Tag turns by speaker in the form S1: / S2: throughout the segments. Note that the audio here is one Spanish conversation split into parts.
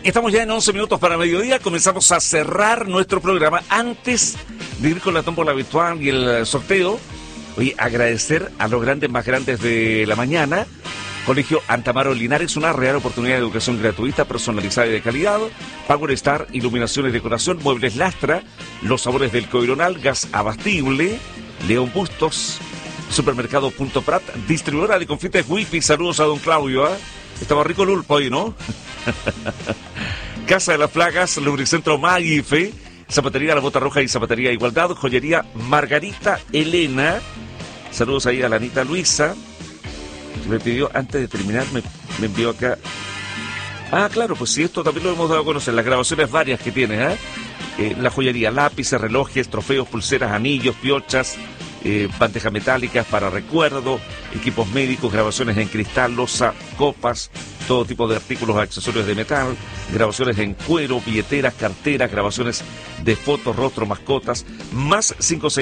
S1: Estamos ya en 11 minutos para mediodía. Comenzamos a cerrar nuestro programa. Antes de ir con la tómbola virtual y el sorteo, oye, agradecer a los grandes más grandes de la mañana. Colegio Antamaro Linares, una real oportunidad de educación gratuita, personalizada y de calidad. Power Star, iluminación y decoración, muebles Lastra, los sabores del Coironal, gas abastible, León Bustos, supermercado Punto Prat, distribuidora de confites Wifi. Saludos a don Claudio, ¿eh? Estaba rico el ulpo ahí, ¿no? Casa de las Plagas, Lubricentro Magife, Zapatería La Bota Roja y Zapatería Igualdad, Joyería Margarita Elena. Saludos ahí a la Anita Luisa. Me pidió, antes de terminar, me envió acá. Ah, claro, pues sí, esto también lo hemos dado a conocer, las grabaciones varias que tiene, ¿eh? La joyería, lápices, relojes, trofeos, pulseras, anillos, piochas, bandejas metálicas para recuerdo, equipos médicos, grabaciones en cristal, loza, copas, todo tipo de artículos, accesorios de metal, grabaciones en cuero, billeteras, carteras, grabaciones de fotos, rostro, mascotas, más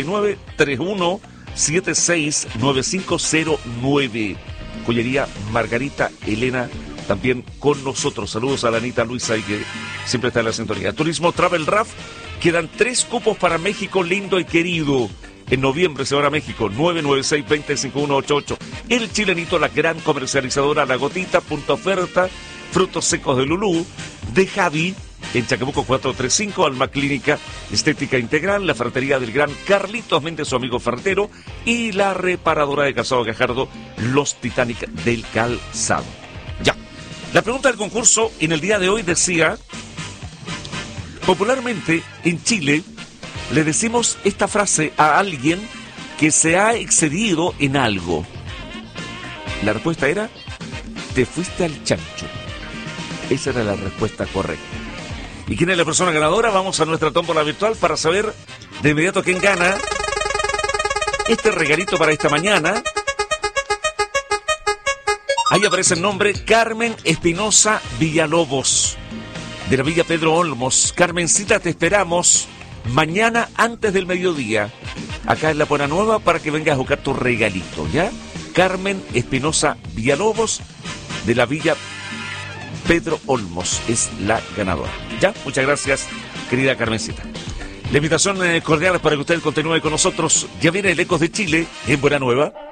S1: 569-3176-9509. Joyería Margarita Elena, también con nosotros. Saludos a la Anita Luisa y que siempre está en la sintonía. Turismo Travel RAF, quedan 3 cupos para México lindo y querido. En noviembre se va a México, 996-205188. El Chilenito, la gran comercializadora La Gotita, Punto Oferta, frutos secos de Lulú, de Javi, en Chacabuco 435, Alma Clínica Estética Integral, la ferretería del gran Carlitos Méndez, su amigo ferretero, y la reparadora de calzado Gajardo, Los Titanic del Calzado. Ya, la pregunta del concurso en el día de hoy decía, popularmente en Chile le decimos esta frase a alguien que se ha excedido en algo. La respuesta era, te fuiste al chancho. Esa era la respuesta correcta. ¿Y quién es la persona ganadora? Vamos a nuestra tómbola virtual para saber de inmediato quién gana este regalito para esta mañana. Ahí aparece el nombre Carmen Espinosa Villalobos, de la Villa Pedro Olmos. Carmencita, te esperamos mañana antes del mediodía, acá en La Buena Nueva, para que vengas a buscar tu regalito, ¿ya? Carmen Espinosa Villalobos, de la Villa Pedro Olmos, es la ganadora. ¿Ya? Muchas gracias, querida Carmencita. La invitación cordial para que usted continúe con nosotros. Ya viene el Ecos de Chile en Buena Nueva.